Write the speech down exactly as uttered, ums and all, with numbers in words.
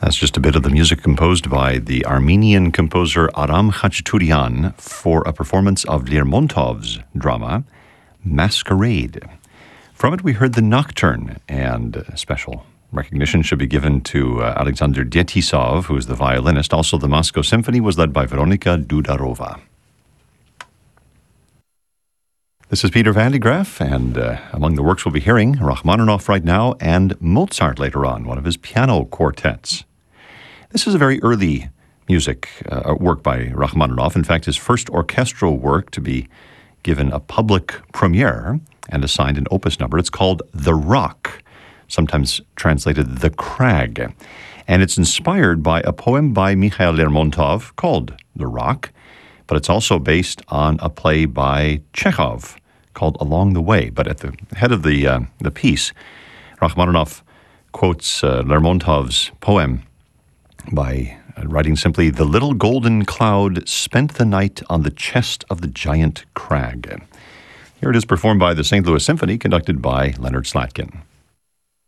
That's just a bit of the music composed by the Armenian composer Aram Khachaturian for a performance of Lermontov's drama, Masquerade. From it, we heard the Nocturne, and special recognition should be given to uh, Alexander Dietisov, who is the violinist. Also, the Moscow Symphony was led by Veronika Dudarova. This is Peter Van de Graaff, and uh, among the works we'll be hearing, Rachmaninoff right now, and Mozart later on, one of his piano quartets. This is a very early music uh, work by Rachmaninoff. In fact, his first orchestral work to be given a public premiere and assigned an opus number. It's called The Rock, sometimes translated The Crag. And it's inspired by a poem by Mikhail Lermontov called The Rock, but it's also based on a play by Chekhov called Along the Way. But at the head of the uh, the piece, Rachmaninoff quotes uh, Lermontov's poem by uh, writing simply, "The little golden cloud spent the night on the chest of the giant crag." Here it is performed by the Saint Louis Symphony, conducted by Leonard Slatkin.